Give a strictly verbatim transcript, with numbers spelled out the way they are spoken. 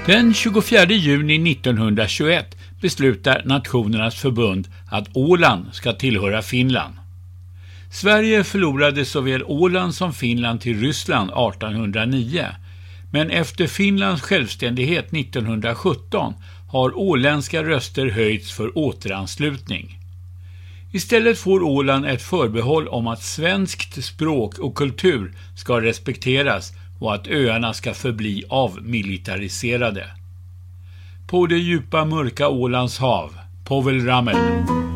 Den tjugofjärde juni nittonhundratjugoett beslutar Nationernas förbund att Åland ska tillhöra Finland. Sverige förlorade såväl Åland som Finland till Ryssland artonhundranio, men efter Finlands självständighet nittonhundrasjutton har åländska röster höjts för återanslutning. Istället får Åland ett förbehåll om att svenskt språk och kultur ska respekteras och att öarna ska förbli avmilitariserade. På det djupa mörka Ålands hav, Povel Ramel.